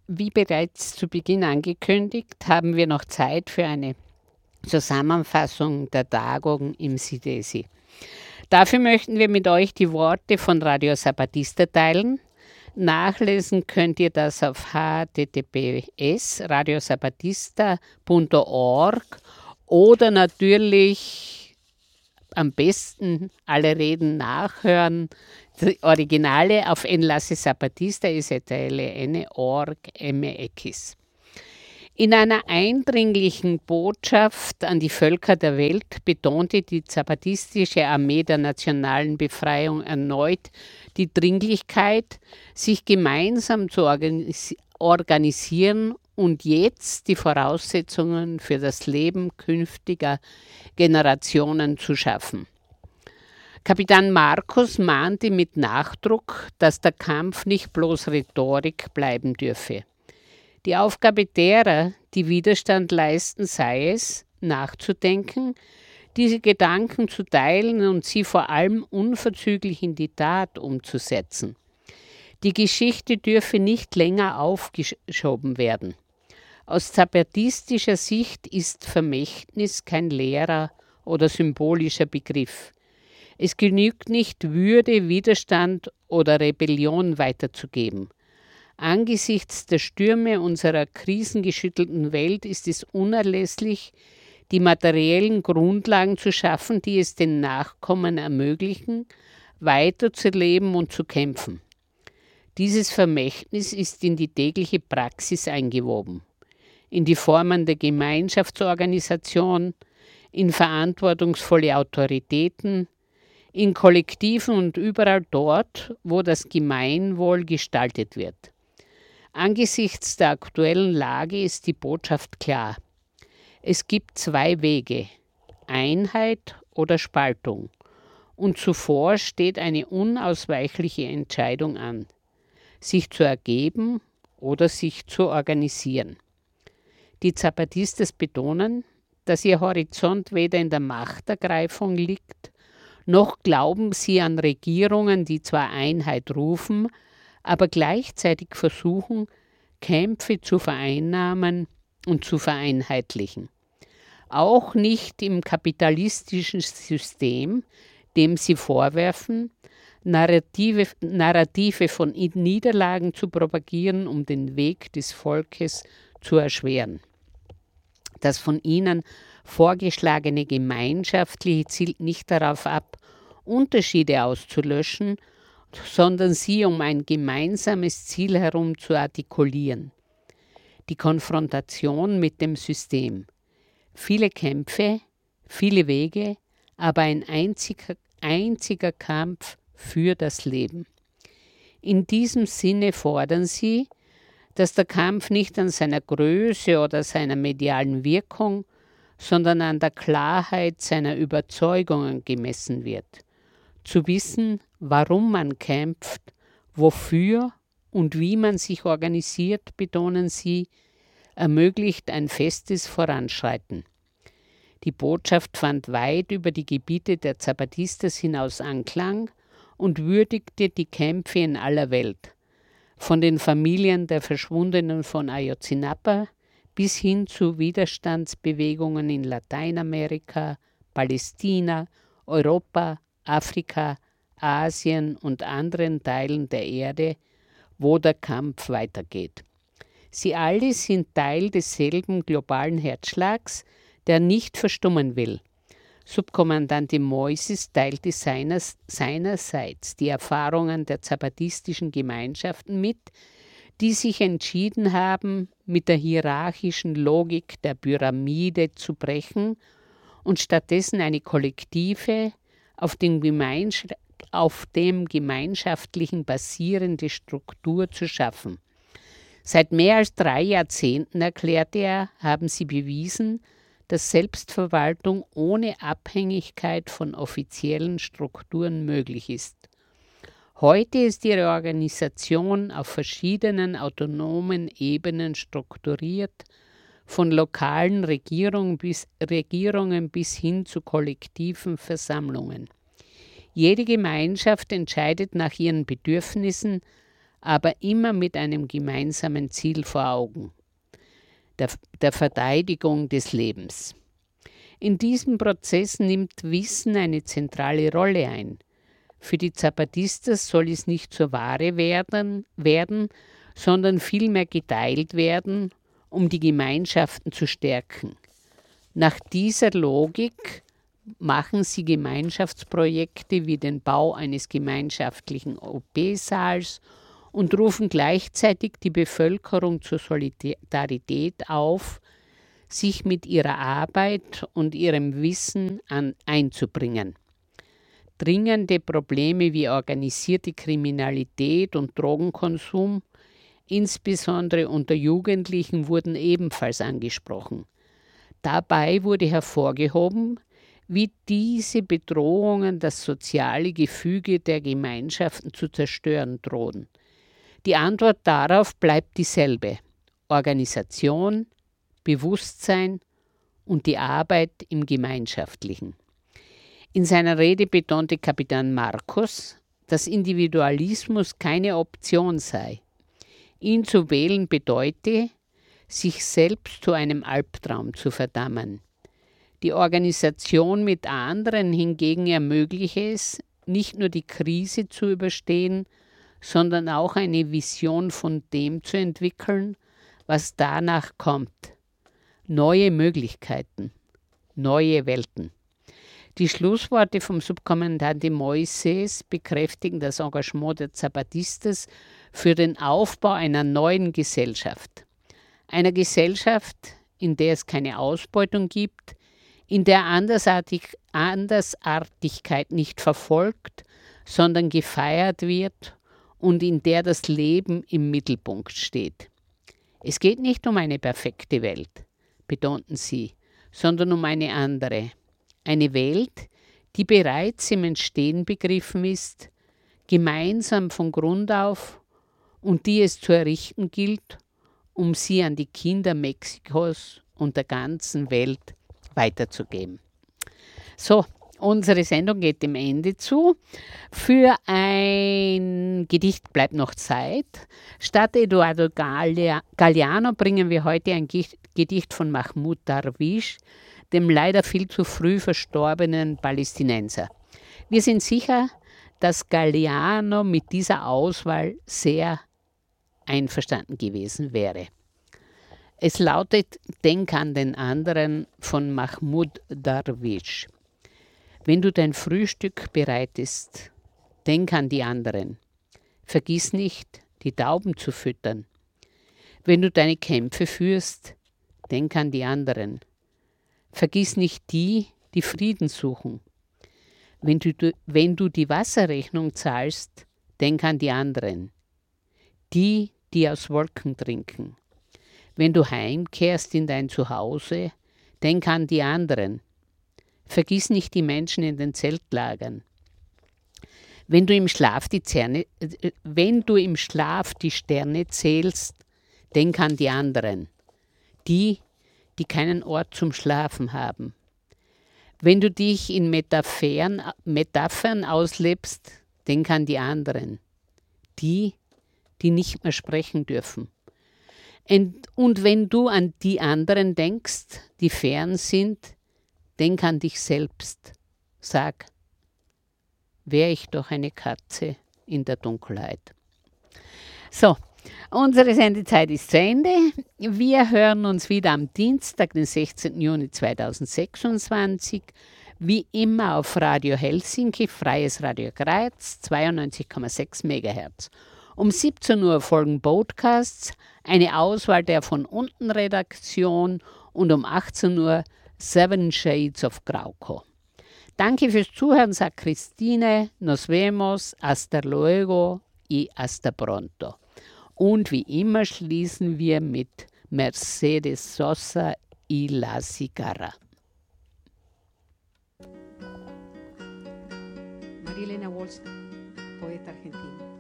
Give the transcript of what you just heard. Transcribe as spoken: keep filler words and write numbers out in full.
Wie bereits zu Beginn angekündigt, haben wir noch Zeit für eine Zusammenfassung der Tagung im SIDESI. Dafür möchten wir mit euch die Worte von Radio Zapatista teilen. Nachlesen könnt ihr das auf h t t p s punkt radio zapatista punkt org oder natürlich am besten alle Reden nachhören. Die Originale auf Enlace Zapatista S T L N punkt org M X. In einer eindringlichen Botschaft an die Völker der Welt betonte die Zapatistische Armee der nationalen Befreiung erneut die Dringlichkeit, sich gemeinsam zu organis- organisieren und jetzt die Voraussetzungen für das Leben künftiger Generationen zu schaffen. Kapitän Marcos mahnte mit Nachdruck, dass der Kampf nicht bloß Rhetorik bleiben dürfe. Die Aufgabe derer, die Widerstand leisten, sei es, nachzudenken, diese Gedanken zu teilen und sie vor allem unverzüglich in die Tat umzusetzen. Die Geschichte dürfe nicht länger aufgeschoben werden. Aus zapatistischer Sicht ist Vermächtnis kein leerer oder symbolischer Begriff. Es genügt nicht, Würde, Widerstand oder Rebellion weiterzugeben. Angesichts der Stürme unserer krisengeschüttelten Welt ist es unerlässlich, die materiellen Grundlagen zu schaffen, die es den Nachkommen ermöglichen, weiterzuleben und zu kämpfen. Dieses Vermächtnis ist in die tägliche Praxis eingewoben, in die Formen der Gemeinschaftsorganisation, in verantwortungsvolle Autoritäten, in Kollektiven und überall dort, wo das Gemeinwohl gestaltet wird. Angesichts der aktuellen Lage ist die Botschaft klar. Es gibt zwei Wege, Einheit oder Spaltung, und zuvor steht eine unausweichliche Entscheidung an, sich zu ergeben oder sich zu organisieren. Die Zapatistas betonen, dass ihr Horizont weder in der Machtergreifung liegt, noch glauben sie an Regierungen, die zwar Einheit rufen, aber gleichzeitig versuchen, Kämpfe zu vereinnahmen und zu vereinheitlichen. Auch nicht im kapitalistischen System, dem sie vorwerfen, Narrative, Narrative von Niederlagen zu propagieren, um den Weg des Volkes zu erschweren. Das von ihnen vorgeschlagene Gemeinschaftliche zielt nicht darauf ab, Unterschiede auszulöschen, sondern sie um ein gemeinsames Ziel herum zu artikulieren. Die Konfrontation mit dem System. Viele Kämpfe, viele Wege, aber ein einziger, einziger Kampf für das Leben. In diesem Sinne fordern sie, dass der Kampf nicht an seiner Größe oder seiner medialen Wirkung, sondern an der Klarheit seiner Überzeugungen gemessen wird. Zu wissen, warum man kämpft, wofür und wie man sich organisiert, betonen sie, ermöglicht ein festes Voranschreiten. Die Botschaft fand weit über die Gebiete der Zapatistas hinaus Anklang und würdigte die Kämpfe in aller Welt, von den Familien der Verschwundenen von Ayotzinapa bis hin zu Widerstandsbewegungen in Lateinamerika, Palästina, Europa, Afrika, Asien und anderen Teilen der Erde, wo der Kampf weitergeht. Sie alle sind Teil desselben globalen Herzschlags, der nicht verstummen will. Subkommandante Moises teilte seines, seinerseits die Erfahrungen der zapatistischen Gemeinschaften mit, die sich entschieden haben, mit der hierarchischen Logik der Pyramide zu brechen und stattdessen eine kollektive, auf dem, Gemeinsch- auf dem Gemeinschaftlichen basierende Struktur zu schaffen. Seit mehr als drei Jahrzehnten, erklärte er, haben sie bewiesen, dass Selbstverwaltung ohne Abhängigkeit von offiziellen Strukturen möglich ist. Heute ist ihre Organisation auf verschiedenen autonomen Ebenen strukturiert, von lokalen Regierungen bis, Regierungen bis hin zu kollektiven Versammlungen. Jede Gemeinschaft entscheidet nach ihren Bedürfnissen, aber immer mit einem gemeinsamen Ziel vor Augen, der, der Verteidigung des Lebens. In diesem Prozess nimmt Wissen eine zentrale Rolle ein. Für die Zapatistas soll es nicht zur Ware werden, werden, sondern vielmehr geteilt werden, um die Gemeinschaften zu stärken. Nach dieser Logik machen sie Gemeinschaftsprojekte wie den Bau eines gemeinschaftlichen O P-Saals und rufen gleichzeitig die Bevölkerung zur Solidarität auf, sich mit ihrer Arbeit und ihrem Wissen an, einzubringen. Dringende Probleme wie organisierte Kriminalität und Drogenkonsum, insbesondere unter Jugendlichen, wurden ebenfalls angesprochen. Dabei wurde hervorgehoben, wie diese Bedrohungen das soziale Gefüge der Gemeinschaften zu zerstören drohen. Die Antwort darauf bleibt dieselbe: Organisation, Bewusstsein und die Arbeit im Gemeinschaftlichen. In seiner Rede betonte Kapitän Marcos, dass Individualismus keine Option sei. Ihn zu wählen bedeute, sich selbst zu einem Albtraum zu verdammen. Die Organisation mit anderen hingegen ermögliche es, nicht nur die Krise zu überstehen, sondern auch eine Vision von dem zu entwickeln, was danach kommt. Neue Möglichkeiten, neue Welten. Die Schlussworte vom Subkommandante Moises bekräftigen das Engagement der Zapatistas für den Aufbau einer neuen Gesellschaft. Einer Gesellschaft, in der es keine Ausbeutung gibt, in der Andersartig, Andersartigkeit nicht verfolgt, sondern gefeiert wird und in der das Leben im Mittelpunkt steht. Es geht nicht um eine perfekte Welt, betonten sie, sondern um eine andere. Eine Welt, die bereits im Entstehen begriffen ist, gemeinsam von Grund auf und die es zu errichten gilt, um sie an die Kinder Mexikos und der ganzen Welt weiterzugeben. So, unsere Sendung geht dem Ende zu. Für ein Gedicht bleibt noch Zeit. Statt Eduardo Galeano bringen wir heute ein Gedicht von Mahmoud Darwish, dem leider viel zu früh verstorbenen Palästinenser. Wir sind sicher, dass Galeano mit dieser Auswahl sehr einverstanden gewesen wäre. Es lautet Denk an den anderen von Mahmoud Darwish. Wenn du dein Frühstück bereitest, denk an die anderen. Vergiss nicht, die Tauben zu füttern. Wenn du deine Kämpfe führst, denk an die anderen. Vergiss nicht die, die Frieden suchen. Wenn du, wenn du die Wasserrechnung zahlst, denk an die anderen. Die, die aus Wolken trinken. Wenn du heimkehrst in dein Zuhause, denk an die anderen. Vergiss nicht die Menschen in den Zeltlagern. Wenn du im Schlaf die, Zerne, äh, wenn du im Schlaf die Sterne zählst, denk an die anderen. Die, die keinen Ort zum Schlafen haben. Wenn du dich in Metaphern, Metaphern auslebst, denk an die anderen. Die, die nicht mehr sprechen dürfen. Und wenn du an die anderen denkst, die fern sind, denk an dich selbst. Sag, wär ich doch eine Katze in der Dunkelheit. So, unsere Sendezeit ist zu Ende. Wir hören uns wieder am Dienstag, den sechzehnten Juni zweitausendsechsundzwanzig. Wie immer auf Radio Helsinki, Freies Radio Graz, zweiundneunzig Komma sechs Megahertz. Um siebzehn Uhr folgen Podcasts, eine Auswahl der von unten Redaktion und um achtzehn Uhr Seven Shades of Grauko. Danke fürs Zuhören, sagt Christine. Nos vemos, hasta luego y hasta pronto. Und wie immer schließen wir mit Mercedes Sosa y La Cigarra. Marilena Walsh, poeta argentina.